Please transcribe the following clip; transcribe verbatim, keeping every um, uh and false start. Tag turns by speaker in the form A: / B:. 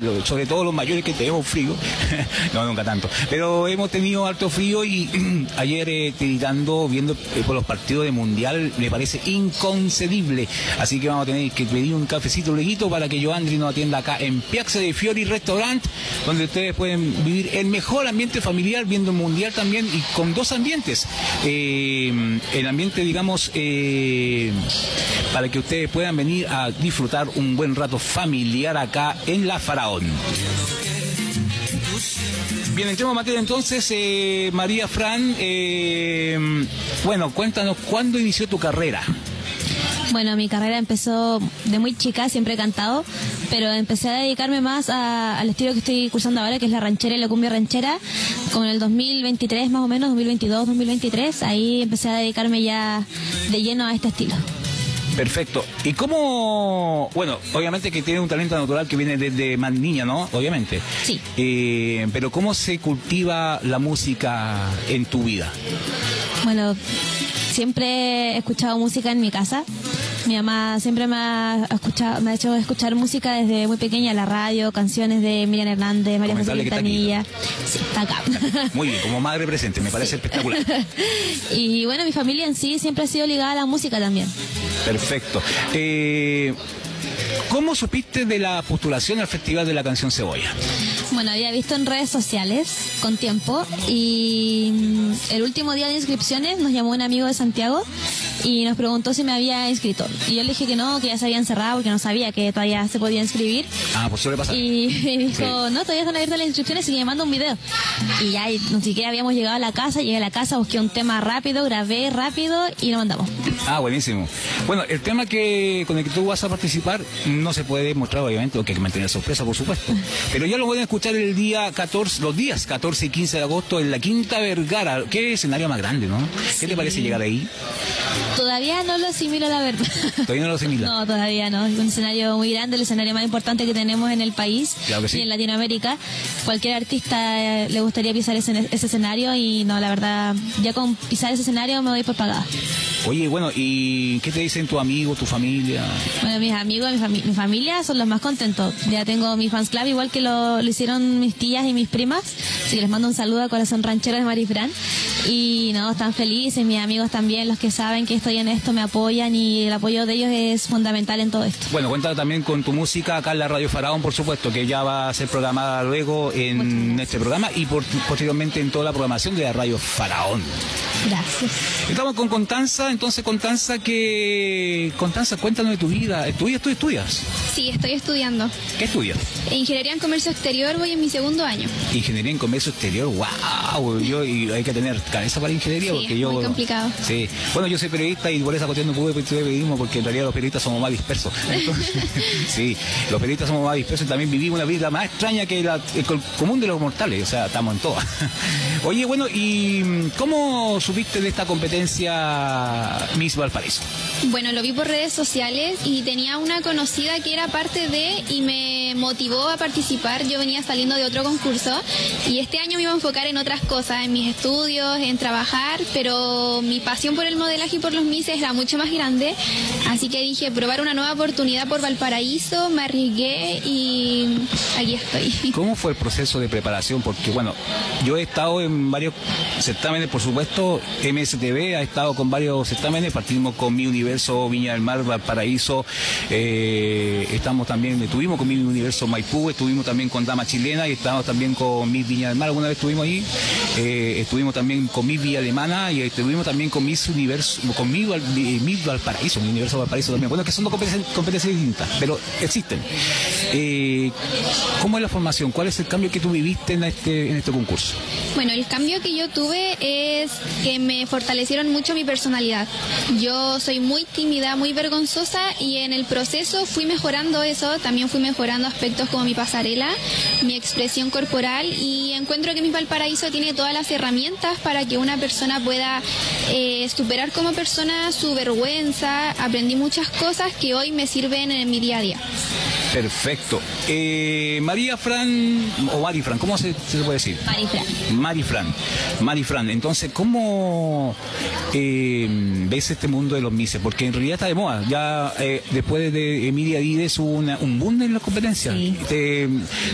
A: sobre todo los mayores que tenemos frío. No, nunca tanto. Pero hemos tenido alto frío y ayer eh, tiritando, viendo eh, por los partidos de Mundial, me parece inconcebible. Así que vamos a tener que pedir un cafecito luego para que Joandri nos atienda acá en Piazza de Fiori Restaurant, donde ustedes pueden vivir el mejor ambiente familiar, viendo el Mundial también, y con dos ambientes. Eh, el ambiente, digamos, eh, para que ustedes puedan venir a disfrutar un buen rato familiar acá en La Faraón. Bien, entremos en materia entonces. eh, María Fran, eh, bueno, cuéntanos, ¿cuándo inició tu carrera?
B: Bueno, mi carrera empezó de muy chica, siempre he cantado, pero empecé a dedicarme más a, al estilo que estoy cursando ahora, que es la ranchera y la cumbia ranchera, como en el dos mil veintitrés más o menos, dos mil veintidós, dos mil veintitrés, ahí empecé a dedicarme ya de lleno a este estilo.
A: Perfecto. ¿Y cómo, bueno, obviamente que tiene un talento natural que viene desde más niña, ¿no? Obviamente.
B: Sí.
A: Eh, pero ¿cómo se cultiva la música en tu vida?
B: Bueno, siempre he escuchado música en mi casa. Mi mamá siempre me ha escuchado, me ha hecho escuchar música desde muy pequeña, la radio, canciones de Miriam Hernández, María José Quintanilla. Sí, está acá.
A: Muy bien, como madre presente, me parece sí. espectacular.
B: Y bueno, mi familia en sí siempre ha sido ligada a la música también.
A: Perfecto. Eh, ¿Cómo supiste de la postulación al Festival de la Canción Cebolla?
B: Bueno, había visto en redes sociales con tiempo y el último día de inscripciones nos llamó un amigo de Santiago y nos preguntó si me había inscrito. Y yo le dije que no, que ya se habían cerrado porque no sabía que todavía se podía inscribir.
A: Ah, pues suele pasar.
B: Y me dijo, sí. no, todavía están abiertas las inscripciones y que me manda un video. Y ya ni siquiera habíamos llegado a la casa, llegué a la casa, busqué un tema rápido, grabé rápido y lo mandamos. Ah,
A: buenísimo. Bueno, el tema que con el que tú vas a participar no se puede mostrar, obviamente, porque hay que mantener sorpresa, por supuesto. Pero ya lo pueden escuchar el día catorce, los días catorce y quince de agosto en la Quinta Vergara. Qué escenario más grande, ¿no? ¿Qué sí. te parece llegar ahí?
B: Todavía no lo asimilo, la verdad.
A: ¿Todavía no lo asimila?
B: No, todavía no. Es un escenario muy grande, el escenario más importante que tenemos en el país
A: claro que sí.
B: y en Latinoamérica. Cualquier artista eh, le gustaría pisar ese, ese escenario y no, la verdad, ya con pisar ese escenario me doy por pagada.
A: Oye, bueno, ¿y qué te dicen tus amigos, tu familia?
B: Bueno, mis amigos, mi, fami mi familia son los más contentos. Ya tengo mi fans club, igual que lo, lo hicieron mis tías y mis primas. Así que les mando un saludo a Corazón Ranchero de Marifran. Y no, están felices, mis amigos también, los que saben que estoy en esto me apoyan y el apoyo de ellos es fundamental en todo esto.
A: Bueno, cuenta también con tu música acá en la Radio Faraón, por supuesto, que ya va a ser programada luego en este programa y por, posteriormente en toda la programación de la Radio Faraón.
B: Gracias.
A: Estamos con Constanza, entonces Constanza, que Constanza, cuéntanos de tu vida. ¿Tu vida tú estudias?
C: Sí, estoy estudiando.
A: ¿Qué estudias?
C: Ingeniería en Comercio Exterior, voy en mi segundo año.
A: Ingeniería en Comercio Exterior, wow, yo y hay que tener cabeza para ingeniería
C: sí,
A: porque yo
C: muy complicado.
A: Sí, bueno, yo soy periodista y por esa cuestión no pude estudiar periodismo porque en realidad los periodistas somos más dispersos. Entonces, sí, los periodistas somos más dispersos y también vivimos una vida más extraña que la, el común de los mortales, o sea, estamos en todas. Oye, bueno, ¿y cómo supiste de esta competencia Miss Valparaíso?
C: Bueno, lo vi por redes sociales y tenía una conocida que era parte de y me motivó a participar. Yo venía saliendo de otro concurso y este año me iba a enfocar en otras cosas, en mis estudios, en trabajar, pero mi pasión por el modelaje y por los Misses era mucho más grande, así que dije probar una nueva oportunidad por Valparaíso, me arriesgué y aquí estoy.
A: ¿Cómo fue el proceso de preparación? Porque bueno, yo he estado en varios certámenes, por supuesto, M S T V ha estado con varios certámenes, partimos con Mi Universo Viña del Mar, Valparaíso, eh, estamos también, estuvimos con Mi Universo Maipú, estuvimos también con Dama Chilena y estamos también con Miss Viña del Mar, alguna vez estuvimos ahí, eh, estuvimos también con Miss Villa Alemana y estuvimos también con Miss Universo, con Miss, Val, Miss Valparaíso, Mi Universo Valparaíso también, bueno, que son dos competencias, competencias distintas, pero existen. Eh, ¿Cómo es la formación? ¿Cuál es el cambio que tú viviste en este, en este concurso?
C: Bueno, el cambio que yo tuve es que me fortalecieron mucho mi personalidad. Yo soy muy tímida, muy vergonzosa y en el proceso fui mejorando eso, también fui mejorando aspectos como mi pasarela, mi expresión corporal y encuentro que Miss Valparaíso tiene todas las herramientas para que una persona pueda eh, superar como persona su vergüenza. Aprendí muchas cosas que hoy me sirven en mi día a día.
A: Perfecto. Eh, María Fran, o Marifran, ¿cómo se, se puede decir?
B: Marifran.
A: Marifran. Marifran, entonces, ¿cómo eh, ves este mundo de los Misses? Porque en realidad está de moda. Ya eh, después de Emilia Dides hubo una, un boom en las competencias.
B: Sí.
A: Te,